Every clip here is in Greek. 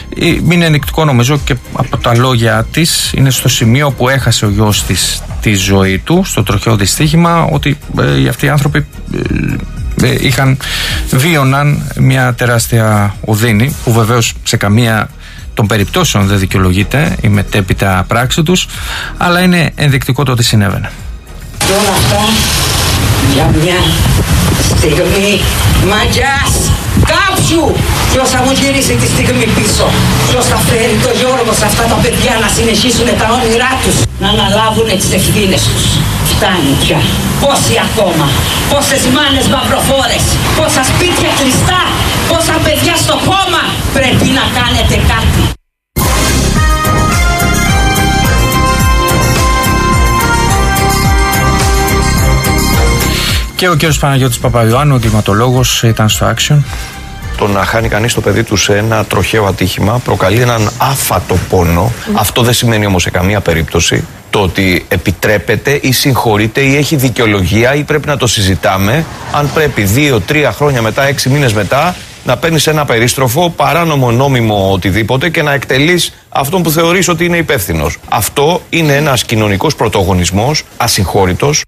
Είναι ενδεικτικό νομίζω και από τα λόγια της, είναι στο σημείο που έχασε ο γιος της τη ζωή του στο τροχαίο δυστύχημα, ότι αυτοί οι άνθρωποι βίωναν μια τεράστια οδύνη που βεβαίως σε καμία των περιπτώσεων δεν δικαιολογείται η μετέπειτα πράξη τους, αλλά είναι ενδεικτικό το ότι συνέβαινε. Και όλα αυτά για μια στιγμή μαγιάς κάψου. Ποιος θα μου γυρίσει τη στιγμή πίσω? Ποιος θα φέρει το Γιώργο σε αυτά τα παιδιά να συνεχίσουν τα όνειρά τους, να αναλάβουν τις ευθύνες τους? Φτάνει πια. Πόσοι ακόμα? Πόσες μάνες μαυροφόρες? Πόσα σπίτια κλειστά? Πόσα παιδιά στο κόμμα? Πρέπει να κάνετε κάτι. Και ο κ. Παναγιώτης Παπαϊωάννου, ο κλιματολόγος, ήταν στο Action. Το να χάνει κανείς το παιδί του σε ένα τροχαίο ατύχημα προκαλεί έναν άφατο πόνο. Αυτό δεν σημαίνει όμως σε καμία περίπτωση το ότι επιτρέπεται ή συγχωρείται ή έχει δικαιολογία ή πρέπει να το συζητάμε αν πρέπει 2-3 χρόνια μετά, 6 μήνες μετά, να παίρνεις ένα περίστροφο, παράνομο, νόμιμο, οτιδήποτε και να εκτελείς αυτόν που θεωρείς ότι είναι υπεύθυνος. Αυτό είναι ένας κοινωνικός πρωτογονισμός ασυγχώρητος.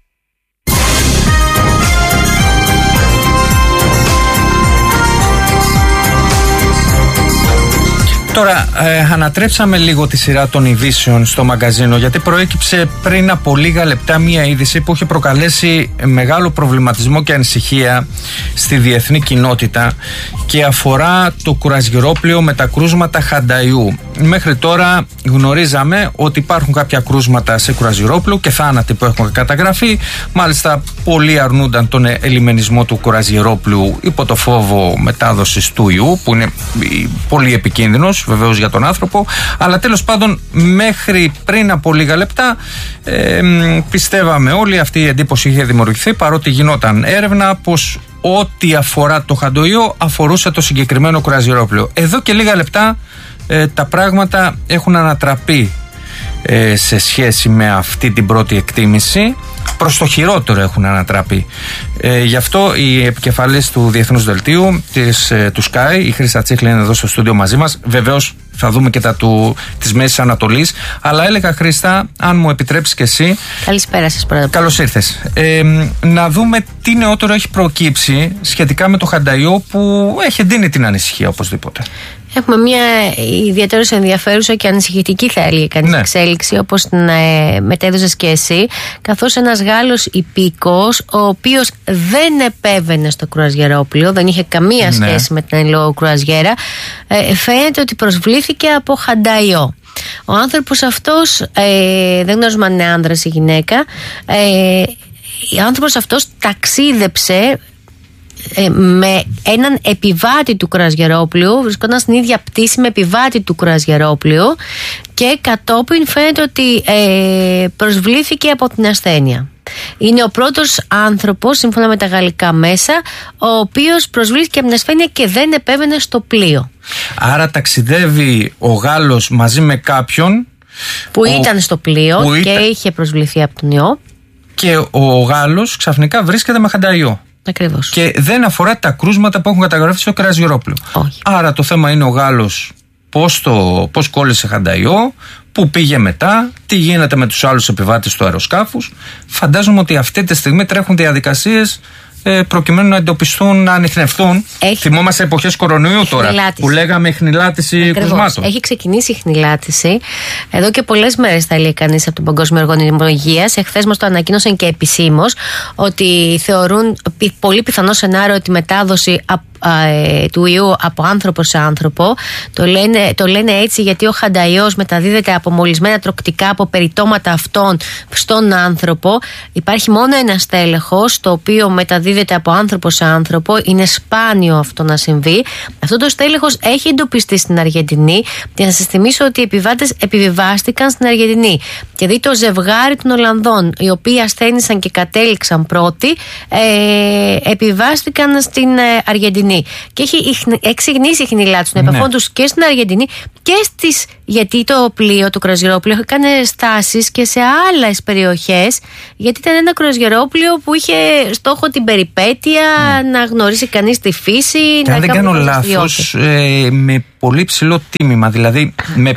Τώρα, ανατρέψαμε λίγο τη σειρά των ειδήσεων στο μαγκαζίνο, γιατί προέκυψε πριν από λίγα λεπτά μία είδηση που είχε προκαλέσει μεγάλο προβληματισμό και ανησυχία στη διεθνή κοινότητα και αφορά το κουρασγερόπλοιο με τα κρούσματα Χανταϊού. Μέχρι τώρα γνωρίζαμε ότι υπάρχουν κάποια κρούσματα σε κουρασγερόπλοιο και θάνατοι που έχουν καταγραφεί. Μάλιστα, πολλοί αρνούνταν τον ελιμενισμό του κουρασγερόπλοιου υπό το φόβο μετάδοσης του ιού, που είναι πολύ επικίνδυνος βεβαίως για τον άνθρωπο, αλλά τέλος πάντων μέχρι πριν από λίγα λεπτά πιστεύαμε όλοι, αυτή η εντύπωση είχε δημιουργηθεί, παρότι γινόταν έρευνα, πως ό,τι αφορά το χαντοϊό αφορούσε το συγκεκριμένο κουρασγερόπλοιο. Εδώ και λίγα λεπτά τα πράγματα έχουν ανατραπεί σε σχέση με αυτή την πρώτη εκτίμηση. Προς το χειρότερο έχουν ανατραπεί. Γι' αυτό η επικεφαλής του Διεθνούς Δελτίου του Sky, η Χρύστα Τσίχλη, είναι εδώ στο στούντιο μαζί μας. Βεβαίως θα δούμε και τα της Μέσης Ανατολής. Αλλά έλεγα, Χρύστα, αν μου επιτρέψεις και εσύ. Καλησπέρα σας, πρώτα. Καλώς ήρθες. Να δούμε τι νεότερο έχει προκύψει σχετικά με το Χανταϊό, που έχει εντείνει την ανησυχία οπωσδήποτε. Έχουμε μια ιδιαίτερως ενδιαφέρουσα και ανησυχητική, θα έλεγε κανείς, εξέλιξη, όπως την μετέδωσες και εσύ, καθώς ένας Γάλλος υπήκοος, ο οποίος δεν επέβαινε στο κρουαζιερόπλοιο, δεν είχε καμία σχέση με την εν λόγω κρουαζιέρα, φαίνεται ότι προσβλήθηκε από Χανταϊό. Ο άνθρωπος αυτός, δεν γνωρίζουμε αν είναι άνδρας ή γυναίκα, ο άνθρωπος αυτός ταξίδεψε με έναν επιβάτη του κρουαζιερόπλοιου, βρισκόταν στην ίδια πτήση με επιβάτη του κρουαζιερόπλοιου και κατόπιν φαίνεται ότι προσβλήθηκε από την ασθένεια. Είναι ο πρώτος άνθρωπος, σύμφωνα με τα γαλλικά μέσα, ο οποίος προσβλήθηκε από την ασθένεια και δεν επέβαινε στο πλοίο. Άρα ταξιδεύει ο Γάλλος μαζί με κάποιον που ήταν στο πλοίο και είχε προσβληθεί από τον ιό, και ο Γάλλος ξαφνικά βρίσκεται με Χανταϊό. Ακριβώς. Και δεν αφορά τα κρούσματα που έχουν καταγραφεί στο κρουαζιερόπλοιο. Άρα το θέμα είναι ο Γάλλος πώς κόλλησε Χανταϊό, πού πήγε μετά, τι γίνεται με τους άλλους επιβάτες του αεροσκάφους. Φαντάζομαι ότι αυτή τη στιγμή τρέχουν διαδικασίες προκειμένου να εντοπιστούν, να ανιχνευτούν. Θυμόμαστε εποχές κορονοϊού τώρα, που λέγαμε χνηλάτιση κρουσμάτων. Έχει ξεκινήσει η χνηλάτιση εδώ και πολλές μέρες, θα λέει κανείς, από τον Παγκόσμιο Οργανισμό Υγείας. Εχθές μας το ανακοίνωσαν και επισήμως ότι θεωρούν πολύ πιθανό σενάριο ότι η μετάδοση του ιού από άνθρωπο σε άνθρωπο. Το λένε έτσι γιατί ο Χανταϊός μεταδίδεται από μολυσμένα τροκτικά, από περιτώματα αυτών στον άνθρωπο. Υπάρχει μόνο ένα στέλεχος το οποίο μεταδίδεται από άνθρωπο σε άνθρωπο. Είναι σπάνιο αυτό να συμβεί. Αυτό το στέλεχος έχει εντοπιστεί στην Αργεντινή, και να σας θυμίσω ότι οι επιβάτες επιβιβάστηκαν στην Αργεντινή. Και δει το ζευγάρι των Ολλανδών, οι οποίοι ασθένησαν και κατέληξαν πρώτοι, επιβιβάστηκαν στην Αργεντινή. Αργεντινή. Και έχει εξυγνήσει η χνηλά του των επαφών τους και στην Αργεντινή και στις. Γιατί το πλοίο, το κρουαζιερόπλοιο, είχε κάνει στάσεις και σε άλλες περιοχές, γιατί ήταν ένα κρουαζιερόπλοιο που είχε στόχο την περιπέτεια, να γνωρίσει κανείς τη φύση. Και αν δεν κάνω λάθος, με πολύ ψηλό τίμημα, δηλαδή με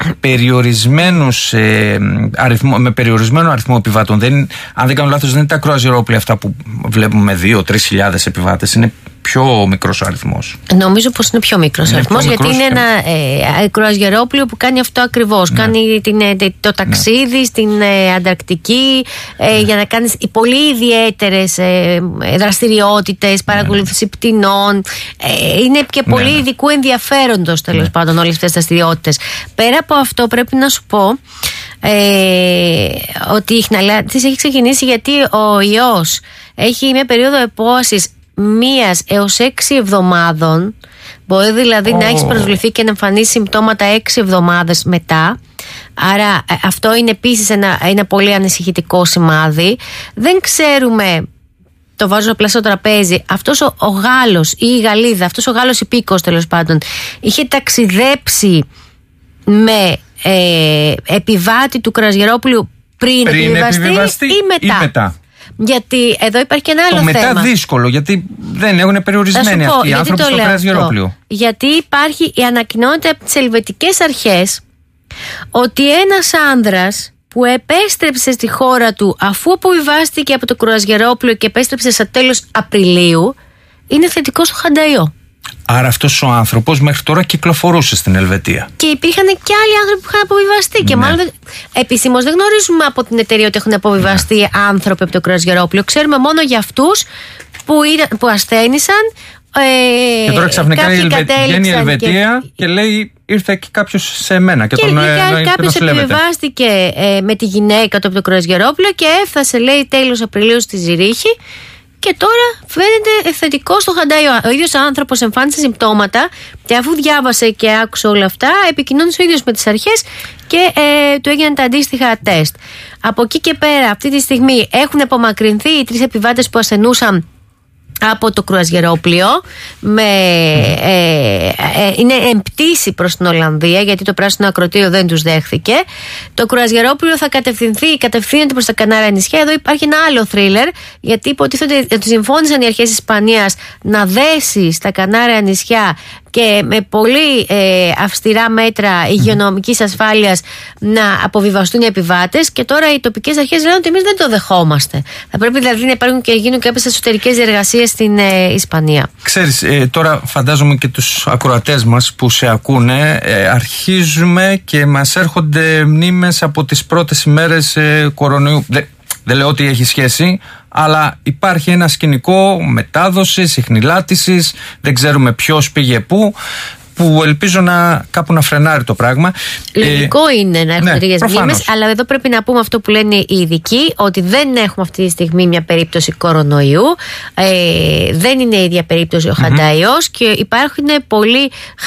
περιορισμένο αριθμό επιβάτων. Αν δεν κάνω λάθος, δεν είναι τα κρουαζιερόπλοια αυτά που βλέπουμε 2-3 χιλιάδες επιβάτες. Είναι πιο μικρός ο αριθμός. Νομίζω πως είναι πιο μικρός ο αριθμός, γιατί είναι ένα κρουαζιερόπλοιο που κάνει αυτό ακριβώς. Ναι. Κάνει το ταξίδι στην Ανταρκτική, για να κάνεις πολύ ιδιαίτερες δραστηριότητες, παρακολούθηση πτηνών. Είναι και πολύ ειδικού ενδιαφέροντος, τέλος πάντων, όλες αυτές τις δραστηριότητες. Πέρα από αυτό, πρέπει να σου πω ότι η χνηλά της έχει ξεκινήσει γιατί ο ιός έχει μια περίοδο επόασης 1 έως 6 εβδομάδων. Μπορεί δηλαδή να έχεις προσβληθεί και να εμφανίσει συμπτώματα 6 εβδομάδες μετά. Άρα αυτό είναι επίσης ένα πολύ ανησυχητικό σημάδι. Δεν ξέρουμε, το βάζω απλά στο τραπέζι, αυτός ο Γάλλος ή η Γαλλίδα, αυτός ο Γάλλος υπήκος τέλος πάντων, είχε ταξιδέψει με επιβάτη του κρουαζιερόπλοιου πριν επιβιβαστεί ή μετά. Γιατί εδώ υπάρχει και ένα άλλο θέμα. Το μετά δύσκολο, γιατί δεν έχουν περιορισμένοι αυτοί οι άνθρωποι στο κρουαζιερόπλοιο. Γιατί ανακοινώνεται από τις ελβετικές αρχές ότι ένας άνδρας που επέστρεψε στη χώρα του αφού αποβιβάστηκε από το κρουαζιερόπλοιο και επέστρεψε στα τέλος Απριλίου, είναι θετικός στο χανταϊό. Άρα αυτός ο άνθρωπος μέχρι τώρα κυκλοφορούσε στην Ελβετία. Και υπήρχαν και άλλοι άνθρωποι που είχαν αποβιβαστεί. Και μάλλον επισήμως δεν γνωρίζουμε από την εταιρεία ότι έχουν αποβιβαστεί άνθρωποι από το κρουαζιερόπλοιο. Ξέρουμε μόνο για αυτούς που ασθένησαν. Και τώρα ξαφνικά βγαίνει η Ελβετία και λέει ήρθε και κάποιος σε μένα. Και κάποιος επιβιβάστηκε με τη γυναίκα του από το κρουαζιερόπλοιο και έφτασε, λέει, τέλος Απριλίου στη Ζηρίχη. Και τώρα φαίνεται θετικό στο χανταϊό. Ο ίδιος άνθρωπος εμφάνισε συμπτώματα και αφού διάβασε και άκουσε όλα αυτά, επικοινώνησε ο ίδιος με τις αρχές και του έγιναν τα αντίστοιχα τεστ. Από εκεί και πέρα, αυτή τη στιγμή έχουν απομακρυνθεί οι 3 επιβάτες που ασθενούσαν από το κρουαζιερόπλοιο, είναι εμπτήση προς την Ολλανδία, γιατί το πράσινο ακροτήριο δεν τους δέχθηκε. Το κρουαζιερόπλοιο θα κατευθύνεται προς τα Κανάρια νησιά. Εδώ υπάρχει ένα άλλο θρίλερ, γιατί υποτίθεται ότι συμφώνησαν οι αρχές της Ισπανίας να δέσει στα Κανάρια νησιά και με πολύ αυστηρά μέτρα υγειονομικής ασφάλειας να αποβιβαστούν οι επιβάτες, και τώρα οι τοπικές αρχές λένε ότι εμείς δεν το δεχόμαστε. Θα πρέπει δηλαδή να υπάρχουν και γίνουν κάποιες εσωτερικές διεργασίες στην Ισπανία. Ξέρεις, τώρα φαντάζομαι και τους ακροατές μας που σε ακούνε, αρχίζουμε και μας έρχονται μνήμες από τις πρώτες ημέρες κορονοϊού. Δεν λέω ότι έχει σχέση, αλλά υπάρχει ένα σκηνικό μετάδοσης, ιχνηλάτησης, δεν ξέρουμε ποιος πήγε πού, που ελπίζω κάπου να φρενάρει το πράγμα. Λογικό είναι να έχουμε τέτοιες μνήμες, αλλά εδώ πρέπει να πούμε αυτό που λένε οι ειδικοί, ότι δεν έχουμε αυτή τη στιγμή μια περίπτωση κορονοϊού, δεν είναι η ίδια περίπτωση ο χανταϊός και υπάρχει πολύ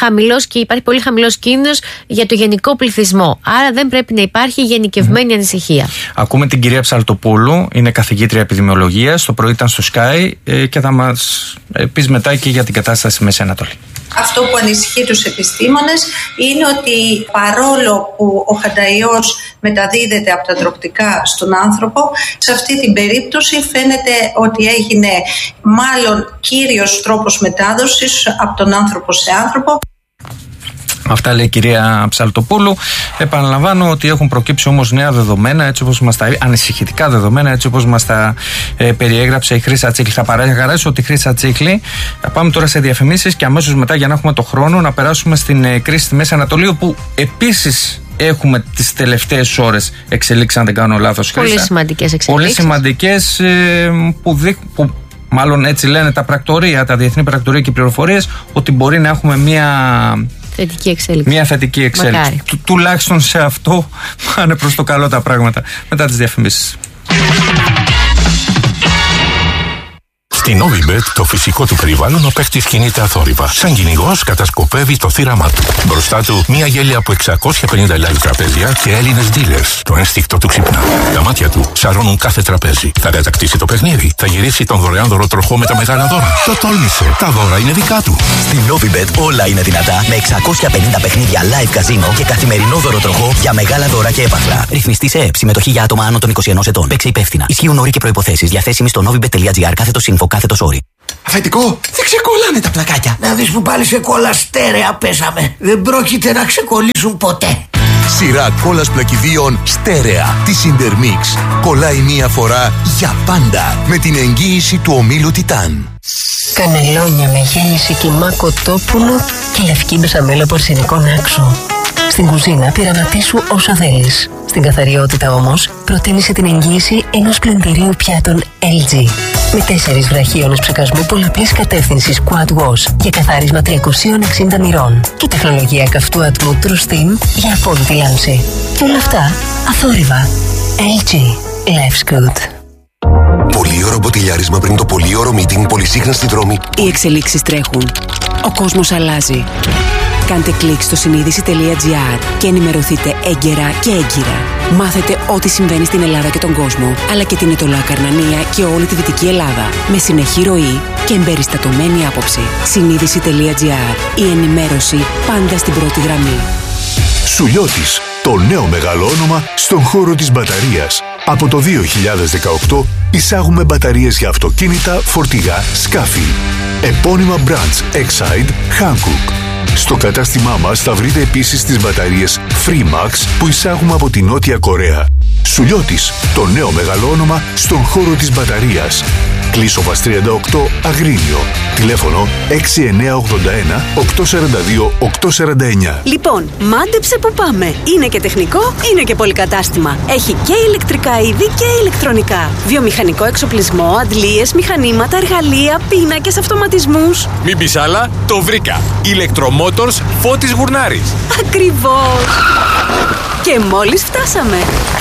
χαμηλός κίνδυνος για το γενικό πληθυσμό. Άρα δεν πρέπει να υπάρχει γενικευμένη ανησυχία. Ακούμε την κυρία Ψαλτοπούλου, είναι καθηγήτρια επιδημιολογίας, το πρωί ήταν στο Sky και θα μας πεις μετά και για την κατάσταση στη Μέση Ανατολή. Αυτό που ανησυχεί τους επιστήμονες είναι ότι παρόλο που ο χανταϊός μεταδίδεται από τα τρωκτικά στον άνθρωπο, σε αυτή την περίπτωση φαίνεται ότι έγινε μάλλον κύριος τρόπος μετάδοσης από τον άνθρωπο σε άνθρωπο. Αυτά λέει η κυρία Ψαλτοπούλου. Επαναλαμβάνω ότι έχουν προκύψει όμως νέα δεδομένα, έτσι όπως μας τα ανησυχητικά δεδομένα, έτσι όπως μας τα περιέγραψε η Χρύσα Τσίχλη. Θα παραγαράσω τη Χρύσα Τσίχλη. Θα πάμε τώρα σε διαφημίσεις και αμέσως μετά, για να έχουμε το χρόνο, να περάσουμε στην κρίση στη Μέση Ανατολή, όπου επίσης έχουμε τις τελευταίες ώρες εξελίξεις, αν δεν κάνω λάθος. Πολύ σημαντικές εξελίξεις. Πολύ σημαντικές που μάλλον έτσι λένε τα πρακτορεία, τα διεθνή πρακτορεία και πληροφορίες, ότι μπορεί να έχουμε μια θετική εξέλιξη. Τουλάχιστον σε αυτό πάνε προς το καλό τα πράγματα. Μετά τις διαφημίσεις. Στην Novibet, το φυσικό του περιβάλλον, ο παίκτης κινείται αθόρυβα. Σαν κυνηγός κατασκοπεύει το θύραμά του. Μπροστά του, μια γέλια από 650 live τραπέζια και Έλληνες dealers. Το ένστικτο του ξυπνά. Τα μάτια του σαρώνουν κάθε τραπέζι. Θα κατακτήσει το παιχνίδι. Θα γυρίσει τον δωρεάν δωροτροχό με τα μεγάλα δώρα. Το τόλμησε. Τα δώρα είναι δικά του. Στην Novibet όλα είναι δυνατά με 650 παιχνίδια live καζίνο και καθημερινό δωροτροχό για μεγάλα δώρα και έπαθρα. Ρυθμιστή σε ΕΕΠ. Συμμετοχή για άτομα άνω των 21 ετών. Παίξε υπεύθυνα. Ισχύουν όροι και προϋποθέσεις. Διαθέσιμοι στο novibet.gr/info/. Αφεντικό, δεν ξεκολλάνε τα πλακάκια. Να δεις που πάλι σε κόλλα στέρεα πέσαμε. Δεν πρόκειται να ξεκολλήσουν ποτέ. Σειρά κόλλας πλακιδίων στέρεα της Intermix. Κολλάει μία φορά για πάντα με την εγγύηση του ομίλου Τιτάν. Κανελόνια με γέμιση κιμά κοτόπουλο και λευκή μπεσαμέλα πορσινικών άξο. Στην κουζίνα πειραματίσου όσα θέλεις. Στην καθαριότητα όμως προτίμησε την εγγύηση ενός πλυντηρίου πιάτων LG. Με 4 βραχίονες ψεκασμού πολλαπλής κατεύθυνσης Quad Wash και καθάρισμα 360 μοιρών. Και τεχνολογία καυτού ατμού True Steam για απόλυτη λάμψη. Και όλα αυτά αθόρυβα. LG. Life's good. Πολύωρο μποτιλιάρισμα πριν το πολύωρο meeting, πολυσύχναστη δρόμη. Οι εξελίξεις τρέχουν. Ο κόσμος αλλάζει. Κάντε κλικ στο συνείδηση.gr και ενημερωθείτε έγκαιρα και έγκυρα. Μάθετε ό,τι συμβαίνει στην Ελλάδα και τον κόσμο, αλλά και την Αιτωλοακαρνανία και όλη τη Δυτική Ελλάδα. Με συνεχή ροή και εμπεριστατωμένη άποψη. Συνείδηση.gr. Η ενημέρωση πάντα στην πρώτη γραμμή. Σουλιώτης, το νέο μεγάλο όνομα στον χώρο της μπαταρίας. Από το 2018 εισάγουμε μπαταρίες για αυτοκίνητα, φορτηγά, σκάφη. Επώνυμα brands Exide, Hankook. Στο κατάστημά μας θα βρείτε επίσης τις μπαταρίες Freemax που εισάγουμε από τη Νότια Κορέα. Σουλιώτης, το νέο μεγάλο όνομα στον χώρο της μπαταρίας. Κλείσοβας 38, Αγρίνιο. Τηλέφωνο 6981 842 849. Λοιπόν, μάντεψε που πάμε. Είναι και τεχνικό, είναι και πολυκατάστημα. Έχει και ηλεκτρικά είδη και ηλεκτρονικά. Βιομηχανικό εξοπλισμό, αντλίες, μηχανήματα, εργαλεία, πίνακες, αυτοματισμούς. Μην πεις άλλα, το βρήκα. Ηλεκτρομότορς Φώτης Γουρνάρης. Ακριβώς. Και μόλις φτάσαμε.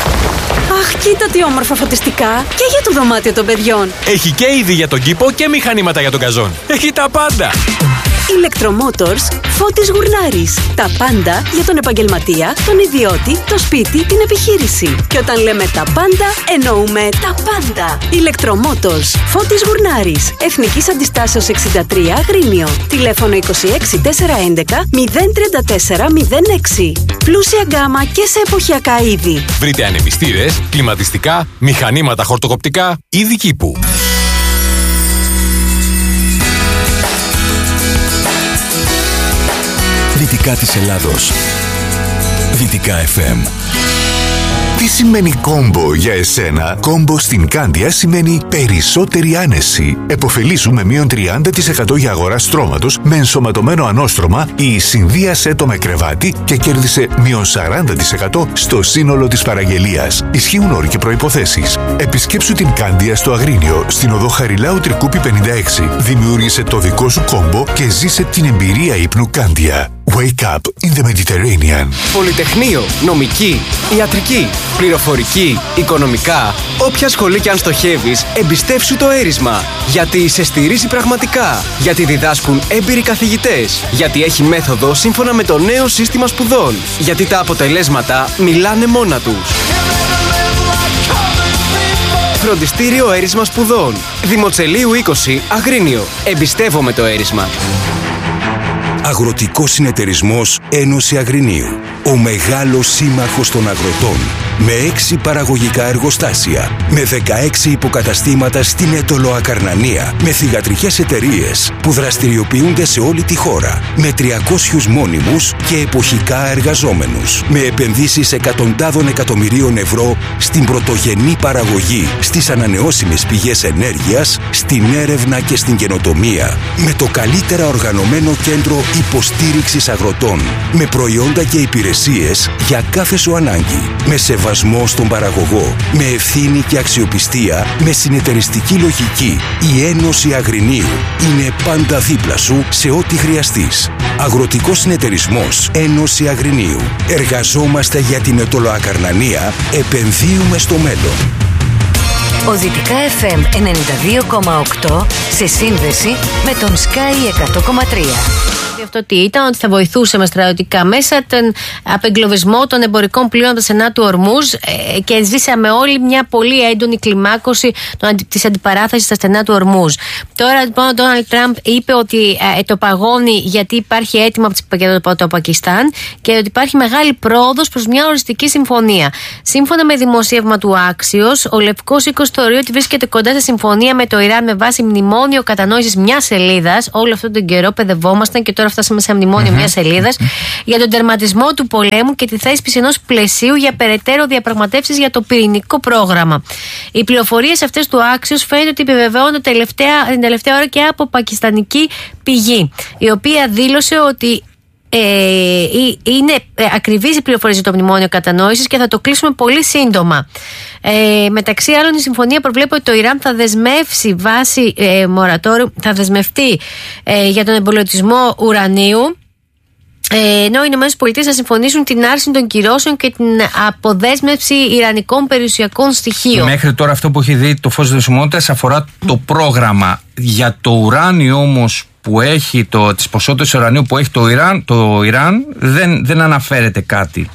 Αχ, κοίτα τι όμορφα φωτιστικά. Και για το δωμάτιο των παιδιών. Έχει και είδη για τον κήπο και μηχανήματα για τον καζόν. Έχει τα πάντα. Ηλεκτρομότορς Φώτης Γουρνάρης. Τα πάντα για τον επαγγελματία, τον ιδιώτη, το σπίτι, την επιχείρηση. Και όταν λέμε τα πάντα, εννοούμε τα πάντα. Ηλεκτρομότορς Φώτης Γουρνάρης. Εθνικής Αντιστάσεως 63 Αγρίνιο. Τηλέφωνο 26 411 034 06. Πλούσια γκάμα και σε εποχιακά είδη. Βρείτε ανεμιστήρες, κλιματιστικά, μηχανήματα χορτοκοπτικά, είδη κήπου. Δυτικά της Ελλάδος. Δυτικά FM. Τι σημαίνει κόμπο για εσένα? Κόμπο στην Κάνδια σημαίνει περισσότερη άνεση. Εποφελήσου με μείον 30% για αγορά στρώματος με ενσωματωμένο ανώστρωμα ή συνδύασέ το με κρεβάτι και κέρδισε μείον 40% στο σύνολο της παραγγελίας. Ισχύουν όροι και προϋποθέσεις. Επισκέψου την Κάνδια στο Αγρίνιο, στην οδό Χαριλάου Τρικούπη 56. Δημιούργησε το δικό σου κόμπο και ζήσε την εμπειρία ύπνου Κάνδια. Wake up in the Mediterranean. Πολυτεχνείο, νομική, ιατρική, πληροφορική, οικονομικά. Όποια σχολή και αν στοχεύεις, εμπιστεύσου το έρισμα. Γιατί σε στηρίζει πραγματικά. Γιατί διδάσκουν έμπειροι καθηγητές. Γιατί έχει μέθοδο σύμφωνα με το νέο σύστημα σπουδών. Γιατί τα αποτελέσματα μιλάνε μόνα τους. Φροντιστήριο Έρισμα Σπουδών. Δημοτσελείου 20, Αγρίνιο. Εμπιστεύομαι το έρισμα. Αγροτικός Συνεταιρισμός Ένωση Αγρινίου. Ο μεγάλος σύμμαχος των αγροτών. Με 6 παραγωγικά εργοστάσια. Με 16 υποκαταστήματα στην Αιτωλοακαρνανία. Με θυγατρικές εταιρείες που δραστηριοποιούνται σε όλη τη χώρα. Με 300 μόνιμους και εποχικά εργαζόμενους. Με επενδύσεις εκατοντάδων εκατομμυρίων ευρώ στην πρωτογενή παραγωγή, στις ανανεώσιμες πηγές ενέργειας, στην έρευνα και στην καινοτομία. Με το καλύτερα οργανωμένο κέντρο υποστήριξης αγροτών. Με προϊόντα και υπηρεσίες για κάθε σου ανάγκη. Με σεβασμό στον παραγωγό. Με ευθύνη και αξιοπιστία. Με συνεταιριστική λογική. Η Ένωση Αγρινίου είναι πάντα δίπλα σου σε ό,τι χρειαστείς. Αγροτικός Συνεταιρισμός Ένωση Αγρινίου. Εργαζόμαστε για την Αιτωλοακαρνανία. Επενδύουμε στο μέλλον. Ο Δυτικά FM 92,8 σε σύνδεση με τον Sky 100,3. Αυτό τι ήταν, ότι θα βοηθούσε με στρατιωτικά μέσα τον απεγκλωβισμό των εμπορικών πλοίων από τα στενά του Ορμούζ και ζήσαμε όλοι μια πολύ έντονη κλιμάκωση της αντιπαράθεσης στα στενά του Ορμούζ. Τώρα λοιπόν ο Ντόναλντ Τραμπ είπε ότι το παγώνει γιατί υπάρχει έτοιμο από το Πακιστάν και ότι υπάρχει μεγάλη πρόοδος προς μια οριστική συμφωνία. Σύμφωνα με δημοσίευμα του Axios, ο Λευκός Οίκος θεωρεί ότι βρίσκεται κοντά σε συμφωνία με το Ιράν με βάση μνημόνιο κατανόησης μιας σελίδας. Όλο αυτόν τον καιρό παιδευόμασταν και τώρα φτάσαμε σε μνημόνιο μιας σελίδας για τον τερματισμό του πολέμου και τη θέσπιση ενός πλαισίου για περαιτέρω διαπραγματεύσεις για το πυρηνικό πρόγραμμα. Οι πληροφορίες αυτές του Axios φαίνεται ότι επιβεβαιώνονται την τελευταία ώρα και από πακιστανική πηγή, η οποία δήλωσε ότι είναι ακριβής η πληροφορία για το μνημόνιο κατανόησης και θα το κλείσουμε πολύ σύντομα. Μεταξύ άλλων, η συμφωνία προβλέπει ότι το Ιράν θα δεσμεύσει βάσει μορατόριου, θα δεσμευτεί για τον εμπολιωτισμό ουρανίου, ενώ οι ΗΠΑ θα συμφωνήσουν την άρση των κυρώσεων και την αποδέσμευση ιρανικών περιουσιακών στοιχείων. Μέχρι τώρα αυτό που έχει δει το φως της δημοσιότητας αφορά το πρόγραμμα. Για το ουράνιο όμως που έχει, τις ποσότητες ουρανίου που έχει το Ιράν δεν αναφέρεται κάτι.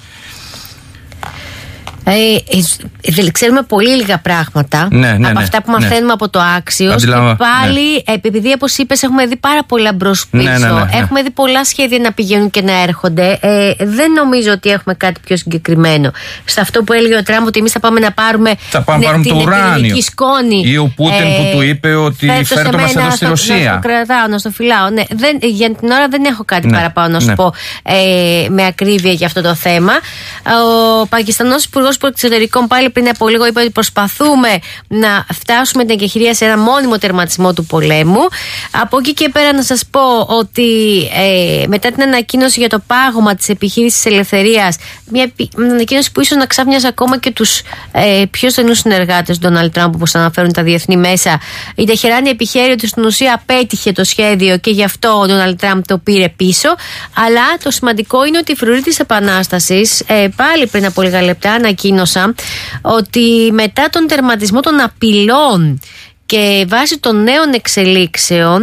Ξέρουμε πολύ λίγα πράγματα από αυτά που μαθαίνουμε από το Axios και πάλι επειδή όπως είπες έχουμε δει πάρα πολλά μπρος πίσω, έχουμε δει πολλά σχέδια να πηγαίνουν και να έρχονται. Δεν νομίζω ότι έχουμε κάτι πιο συγκεκριμένο σε αυτό που έλεγε ο Τραμπ, ότι εμείς θα πάμε να πάρουμε το ουράνιο σκόνη, ή ο Πούτιν που του είπε ότι φέρε το μας εδώ στη Ρωσία. Να το κρατάω, να στο φυλάω. Για την ώρα δεν έχω κάτι παραπάνω να σου πω με ακρίβεια για αυτό το θέμα. Ο Πακιστανός Υπουργός Εξωτερικών πάλι πριν από λίγο είπε ότι προσπαθούμε να φτάσουμε την εγκεχηρία σε ένα μόνιμο τερματισμό του πολέμου. Από εκεί και πέρα να σας πω ότι μετά την ανακοίνωση για το πάγωμα της επιχείρησης ελευθερίας, μια ανακοίνωση που ίσως να ξάφνιασε ακόμα και τους πιο στενούς συνεργάτες του Ντόναλντ Τραμπ, όπως αναφέρουν τα διεθνή μέσα, η Τεχεράνη επιχαίρει ότι στην ουσία απέτυχε το σχέδιο και γι' αυτό ο Ντόναλντ Τραμπ το πήρε πίσω. Αλλά το σημαντικό είναι ότι η φρουρή της Επανάστασης πάλι πριν από λίγα λεπτά ανακοίνωσαν ότι μετά τον τερματισμό των απειλών και βάσει των νέων εξελίξεων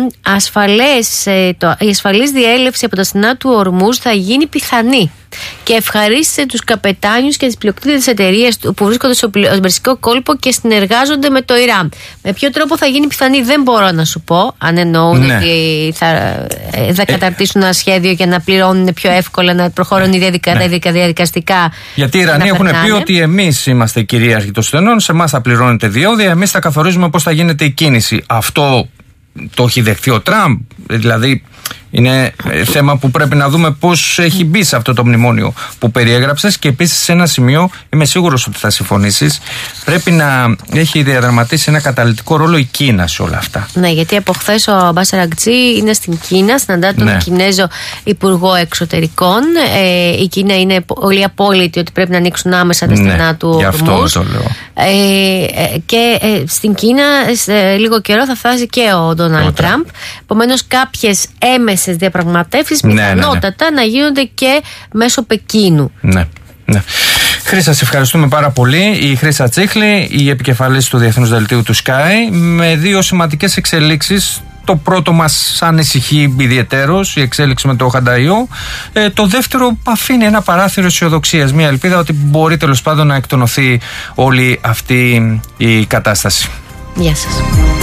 η ασφαλής διέλευση από τα στενά του Ορμούζ θα γίνει πιθανή και ευχαρίστησε τους καπετάνιους και τις πλειοκτήτες εταιρείες που βρίσκονται στο Περσικό κόλπο και συνεργάζονται με το Ιράν. Με ποιο τρόπο θα γίνει πιθανή δεν μπορώ να σου πω, αν εννοούν ότι θα καταρτήσουν ένα σχέδιο για να πληρώνουν πιο εύκολα, να προχωρούν διαδικαστικά. Γιατί οι Ιρανοί έχουν πει ότι εμείς είμαστε κυρίαρχοι των στενών, σε εμάς θα πληρώνετε διόδια, εμείς θα καθορίζουμε πώς θα γίνεται η κίνηση. Αυτό το έχει δεχθεί ο Τραμπ, δηλαδή είναι θέμα που πρέπει να δούμε πώς έχει μπει σε αυτό το μνημόνιο που περιέγραψες. Και επίσης σε ένα σημείο είμαι σίγουρος ότι θα συμφωνήσεις, πρέπει να έχει διαδραματίσει ένα καταλυτικό ρόλο η Κίνα σε όλα αυτά. Ναι, γιατί από χθες ο Αμπάς Αραγκτζή είναι στην Κίνα, συναντά τον Κινέζο Υπουργό Εξωτερικών. Η Κίνα είναι πολύ απόλυτη ότι πρέπει να ανοίξουν άμεσα τα στενά του Ορμούζ. Γι' αυτό το λέω. Και στην Κίνα σε λίγο καιρό θα φτάσει και ο Ντόναλντ Τραμπ. Επομένως κάποιες έμεσες διαπραγματεύσεις πιθανότατα να γίνονται και μέσω Πεκίνου. Ναι. Χρύσα, σε ευχαριστούμε πάρα πολύ. Η Χρύσα Τσίχλη, η επικεφαλής του Διεθνούς Δελτίου του Sky, με δύο σημαντικές εξελίξεις. Το πρώτο μας ανησυχεί ιδιαιτέρως, η εξέλιξη με το Χανταϊό. Το δεύτερο αφήνει ένα παράθυρο αισιοδοξίας, μια ελπίδα ότι μπορεί τέλος πάντων να εκτονωθεί όλη αυτή η κατάσταση. Γεια σας.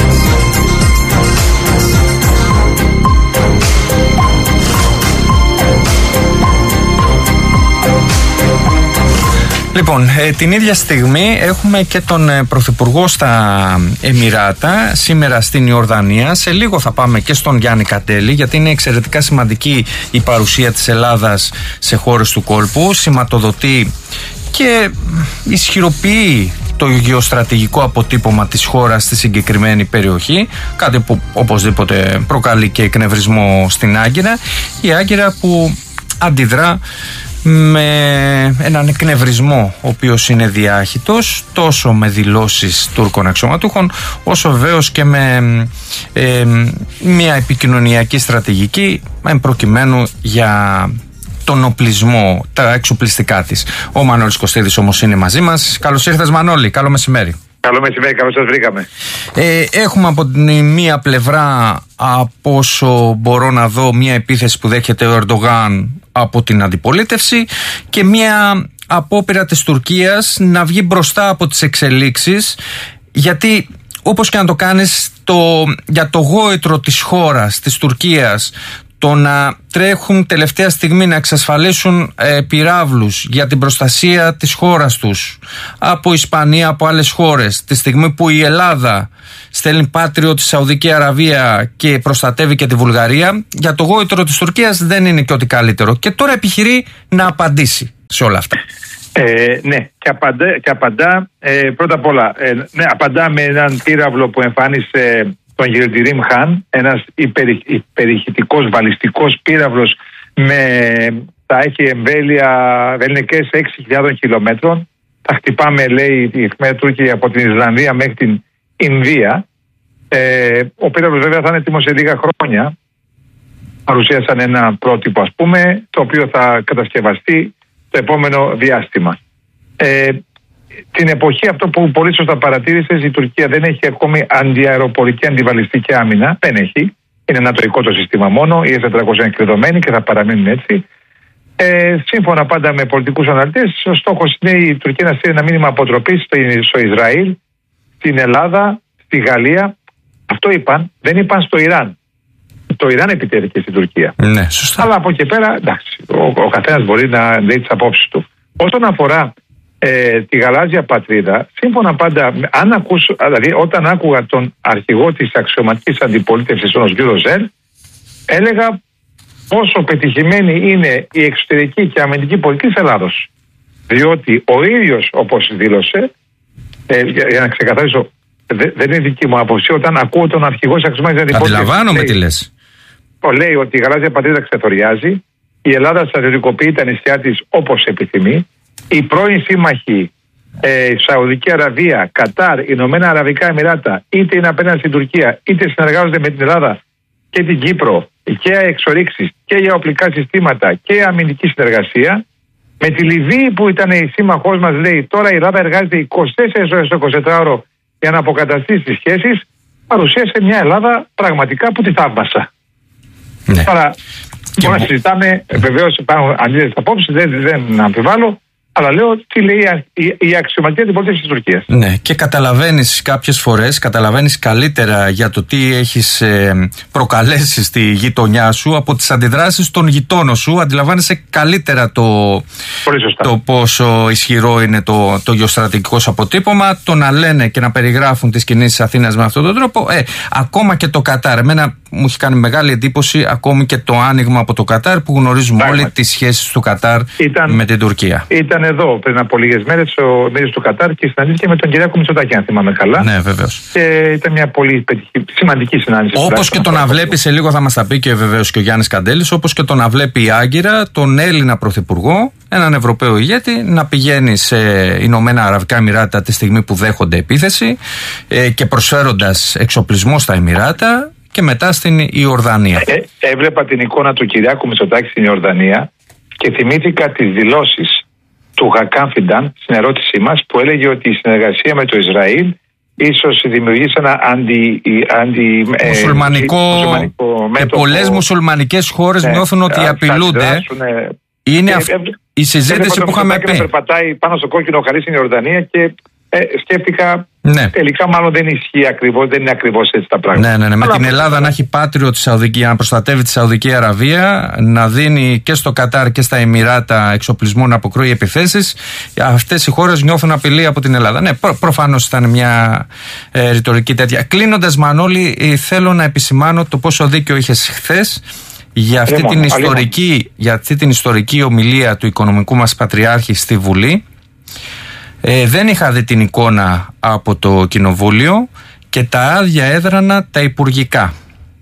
Λοιπόν, την ίδια στιγμή έχουμε και τον Πρωθυπουργό στα Εμιράτα, σήμερα στην Ιορδανία. Σε λίγο θα πάμε και στον Γιάννη Κατέλη, γιατί είναι εξαιρετικά σημαντική η παρουσία της Ελλάδας σε χώρες του κόλπου. Σηματοδοτεί και ισχυροποιεί το γεωστρατηγικό αποτύπωμα της χώρας στη συγκεκριμένη περιοχή, κάτι που οπωσδήποτε προκαλεί και εκνευρισμό στην Άγκυρα. Η Άγκυρα που αντιδρά με έναν εκνευρισμό ο οποίος είναι διάχυτος, τόσο με δηλώσεις Τούρκων αξιωματούχων, όσο βεβαίως και με μια επικοινωνιακή στρατηγική προκειμένου για τον οπλισμό, τα εξοπλιστικά της. Ο Μανώλης Κωστίδης όμως είναι μαζί μας. Καλώς ήρθες, Μανώλη, καλό μεσημέρι. Καλό μεσημέρι, καλώς σας βρήκαμε. Έχουμε από την μία πλευρά, από όσο μπορώ να δω, μια επίθεση που δέχεται ο Ερντογάν από την αντιπολίτευση και μια απόπειρα της Τουρκίας να βγει μπροστά από τις εξελίξεις, γιατί όπως και να το κάνεις, για το γόητρο της χώρας, της Τουρκίας, το να τρέχουν τελευταία στιγμή να εξασφαλίσουν πυράβλους για την προστασία της χώρας τους από Ισπανία, από άλλες χώρες, τη στιγμή που η Ελλάδα στέλνει πάτριο τη Σαουδική Αραβία και προστατεύει και τη Βουλγαρία, για το γόητρο της Τουρκίας δεν είναι και ό,τι καλύτερο. Και τώρα επιχειρεί να απαντήσει σε όλα αυτά. Ναι, και απαντά πρώτα απ' όλα, απαντά με έναν πύραυλο που εμφάνισε τον Γιλντιρίμ Χαν, ένας υπερηχητικός βαλιστικός πύραυλος θα έχει εμβέλειες 6.000 χιλιόμετρων. Θα χτυπάμε, λέει η εφημερίδα Τούρκη, από την Ισλανδία μέχρι την Ινδία. Ο πύραυλος βέβαια θα είναι έτοιμος σε λίγα χρόνια. Παρουσίασαν ένα πρότυπο, ας πούμε, το οποίο θα κατασκευαστεί το επόμενο διάστημα. Την εποχή, αυτό που πολύ σωστά παρατήρησες, η Τουρκία δεν έχει ακόμη αντιαεροπορική αντιβαλιστική άμυνα. Δεν έχει. Είναι ένα τοικό το σύστημα μόνο. Οι S-400 είναι κλειδωμένοι και θα παραμείνουν έτσι. Σύμφωνα πάντα με πολιτικούς αναλυτές, ο στόχος είναι η Τουρκία να στείλει ένα μήνυμα αποτροπής στο Ισραήλ, στην Ελλάδα, στη Γαλλία. Αυτό είπαν. Δεν είπαν στο Ιράν. Το Ιράν επιτέθηκε στην Τουρκία. Ναι, σωστά. Αλλά από εκεί πέρα, εντάξει, ο καθένας μπορεί να λέει τις απόψεις του. Όσον αφορά τη γαλάζια πατρίδα, σύμφωνα πάντα, δηλαδή όταν άκουγα τον αρχηγό της αξιωματικής αντιπολίτευσης, τον Οσγύρο Ζέλ, έλεγα πόσο πετυχημένη είναι η εξωτερική και αμυντική πολιτική της Ελλάδος. Διότι ο ίδιος, όπως δήλωσε, για να ξεκαθαρίσω, δεν είναι δική μου άποψη, όταν ακούω τον αρχηγό της αξιωματικής αντιπολίτευσης. Αντιλαμβάνομαι τι λες. Λέει ότι η γαλάζια πατρίδα ξεθοριάζει, η Ελλάδα στρατιωτικοποιεί τα νησιά της όπως επιθυμεί. Οι πρώην σύμμαχοι Σαουδική Αραβία, Κατάρ, Ηνωμένα Αραβικά Εμιράτα, είτε είναι απέναντι στην Τουρκία, είτε συνεργάζονται με την Ελλάδα και την Κύπρο και για εξορίξεις και για οπλικά συστήματα και για αμυντική συνεργασία. Με τη Λιβύη που ήταν η σύμμαχός μας, λέει, τώρα η Ελλάδα εργάζεται 24 ώρες το 24ωρο για να αποκαταστήσει τις σχέσεις. Παρουσίασε μια Ελλάδα πραγματικά που τη θαύμασα. Ναι. Τώρα, μπορούμε να συζητάμε, βεβαίως υπάρχουν αντίθετες απόψεις, δεν αμφιβάλλω. Αλλά λέω τι λέει η αξιωματική αντιπολίτευση της Τουρκίας. Ναι, και καταλαβαίνεις κάποιες φορές, καταλαβαίνεις καλύτερα για το τι έχεις προκαλέσει στη γειτονιά σου από τις αντιδράσεις των γειτόνων σου. Αντιλαμβάνεσαι καλύτερα το πόσο ισχυρό είναι το γεωστρατηγικό σου αποτύπωμα. Το να λένε και να περιγράφουν τις κινήσεις Αθήνας με αυτόν τον τρόπο. Ακόμα και το Κατάρ. Εμένα μου έχει κάνει μεγάλη εντύπωση ακόμη και το άνοιγμα από το Κατάρ, που γνωρίζουμε όλοι τις σχέσεις του Κατάρ με την Τουρκία. Ήταν εδώ πριν από λίγες μέρες ο μέλος του Κατάρ και συναντήθηκε με τον Κυριάκο Μητσοτάκη, αν θυμάμαι καλά. Ναι, βεβαίως. Και ήταν μια πολύ σημαντική συνάντηση. Όπως και το να βλέπει, σε λίγο θα μας τα πει και βεβαίως και ο Γιάννης Καντέλης, όπως και το να βλέπει η Άγκυρα τον Έλληνα Πρωθυπουργό, έναν Ευρωπαίο ηγέτη, να πηγαίνει σε Ηνωμένα Αραβικά Εμιράτα τη στιγμή που δέχονται επίθεση και προσφέροντας εξοπλισμό στα Εμιράτα, και μετά στην Ιορδανία. Έβλεπα την εικόνα του Κυριάκου Μητσοτάκη στην Ιορδανία και θυμήθηκα τις δηλώσεις του Χακάν Φιντάν στην ερώτησή μας, που έλεγε ότι η συνεργασία με το Ισραήλ ίσως δημιουργήσει ένα μουσουλμανικό και πολλές μουσουλμανικές χώρες νιώθουν ότι απειλούνται. Είναι η συζήτηση που είχαμε πει. Περπατάει πάνω στο κόκκινο χαρί στην Ιορδανία και σκέφτηκα, τελικά μάλλον δεν ισχύει ακριβώς, δεν είναι ακριβώς έτσι τα πράγματα. Ναι. Με την Ελλάδα να έχει πάτριο τη Σαουδική, να προστατεύει τη Σαουδική Αραβία, να δίνει και στο Κατάρ και στα Εμιράτα εξοπλισμό να αποκρούει επιθέσεις. Αυτές οι χώρες νιώθουν απειλή από την Ελλάδα. Ναι, προφανώς ήταν μια ρητορική τέτοια. Κλείνοντας, Μανώλη, θέλω να επισημάνω το πόσο δίκιο είχες χθες για αυτή την ιστορική ομιλία του οικονομικού μας πατριάρχη στη Βουλή. Δεν είχα δει την εικόνα από το Κοινοβούλιο και τα άδεια έδρανα τα υπουργικά.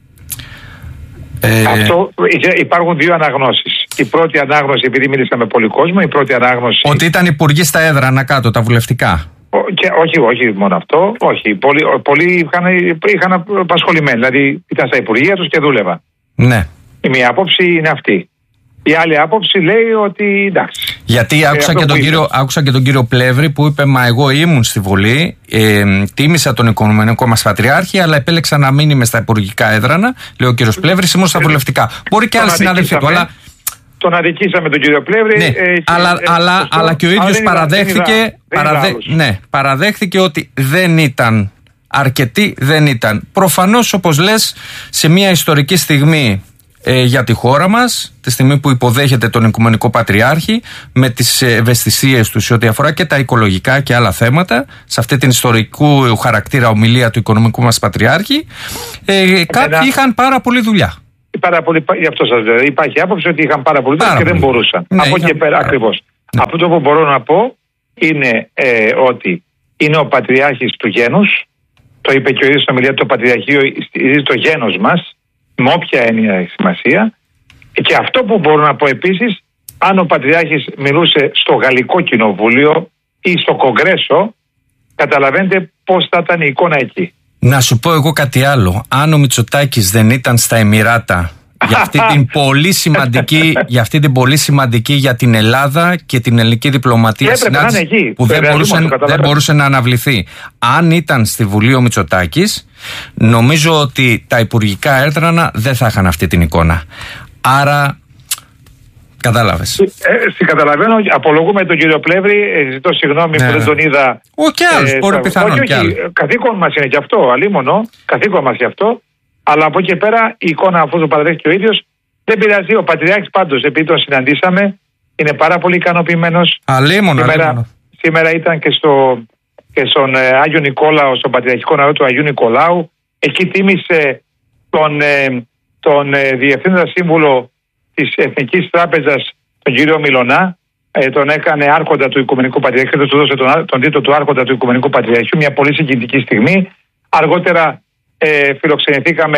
Αυτό, υπάρχουν δύο αναγνώσεις. Η πρώτη ανάγνωση, επειδή μίλησα με πολύ κόσμο, η πρώτη ανάγνωση... Ότι ήταν υπουργοί στα έδρανα κάτω, τα βουλευτικά. Όχι μόνο αυτό. Όχι. Πολλοί είχαν απασχολημένοι. Δηλαδή ήταν στα υπουργεία τους και δούλευαν. Ναι. Η μία άποψη είναι αυτή. Η άλλη άποψη λέει ότι εντάξει. Γιατί άκουσα και τον κύριο Πλεύρη που είπε: μα εγώ ήμουν στη Βουλή, τίμησα τον Οικουμενικό μας Πατριάρχη, αλλά επέλεξα να μην είμαι στα υπουργικά έδρανα. Λέει ο κύριος Πλεύρης, ήμουν στα βουλευτικά. Μπορεί και άλλοι συνάδελφοι του, αλλά. Τον αδικήσαμε τον κύριο Πλεύρη. Ναι, αλλά και ο ίδιος παραδέχθηκε ότι δεν ήταν αρκετοί, δεν ήταν. Προφανώς, όπως λες, σε μια ιστορική στιγμή για τη χώρα μας, τη στιγμή που υποδέχεται τον Οικουμενικό Πατριάρχη, με τις ευαισθησίες του σε ό,τι αφορά και τα οικολογικά και άλλα θέματα, σε αυτή την ιστορικού χαρακτήρα ομιλία του Οικονομικού μας Πατριάρχη, κάποιοι είχαν πάρα πολλή δουλειά. Γι' αυτό σας λέω. Υπάρχει άποψη ότι είχαν πάρα πολύ δουλειά και δεν μπορούσαν. Ναι, από εκεί πέρα ακριβώς. Ναι. Αυτό που μπορώ να πω είναι ότι είναι ο Πατριάρχης του γένους. Το είπε και ο ίδιος στην ομιλία του, το Πατριαρχείο στηρίζει το γένος μας, με όποια έννοια έχει σημασία. Και αυτό που μπορώ να πω επίσης, αν ο Πατριάρχης μιλούσε στο Γαλλικό Κοινοβούλιο ή στο Κογκρέσο, καταλαβαίνετε πώς θα ήταν η εικόνα εκεί. Να σου πω εγώ κάτι άλλο. Αν ο Μητσοτάκης δεν ήταν στα Εμιράτα για αυτή την πολύ σημαντική για την Ελλάδα και την ελληνική διπλωματία συνάντηση που δεν μπορούσε να αναβληθεί. Αν ήταν στη Βουλή ο Μητσοτάκης, νομίζω ότι τα υπουργικά έδρανα δεν θα είχαν αυτή την εικόνα. Άρα, κατάλαβες. Καταλαβαίνω, απολογούμε τον κύριο Πλεύρη, ζητώ συγγνώμη που δεν τον είδα. Και άλλους, μπορεί πιθανόν και άλλοι. Καθήκον μας είναι και αυτό, αλίμονο, καθήκον μας γι' αυτό. Αλλά από εκεί και πέρα η εικόνα, αφού το παραδέχτηκε ο ίδιος, δεν πειράζει. Ο Πατριάρχης πάντως, επειδή τον συναντήσαμε, είναι πάρα πολύ ικανοποιημένος. Σήμερα ήταν και στον Άγιο Νικόλαο, στον Πατριαρχικό Ναό του Αγίου Νικολάου. Εκεί τίμησε τον Διευθύνοντα Σύμβουλο της Εθνικής Τράπεζας, τον κύριο Μιλωνά. Τον έκανε άρχοντα του Οικουμενικού Πατριαρχείου, του δώσε τον τίτλο του άρχοντα του Οικουμενικού Πατριαρχείου. Μια πολύ συγκινητική στιγμή. Αργότερα φιλοξενηθήκαμε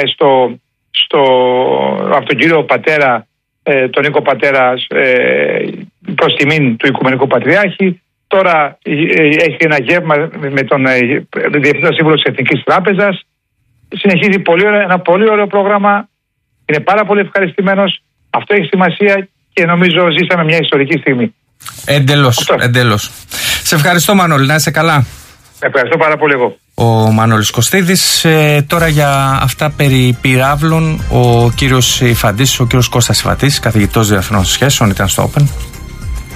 από τον κύριο Πατέρα, τον Νίκο Πατέρα, προς τιμήν του Οικουμενικού Πατριάρχη. Τώρα έχει ένα γεύμα με τον Διευθύνοντα Σύμβουλο της Εθνικής Τράπεζας. Συνεχίζει ένα πολύ ωραίο πρόγραμμα. Είναι πάρα πολύ ευχαριστημένος. Αυτό έχει σημασία και νομίζω ζήσαμε μια ιστορική στιγμή. Εντελώς. Σε ευχαριστώ, Μανώλη, να είσαι καλά. Ευχαριστώ πάρα πολύ εγώ. Ο Μανώλης Κωστίδης. Τώρα για αυτά περί πυράβλων, ο κύριος Υφαντής, ο κύριος Κώστας Υφαντής, καθηγητός διεθνών σχέσεων, ήταν στο Open.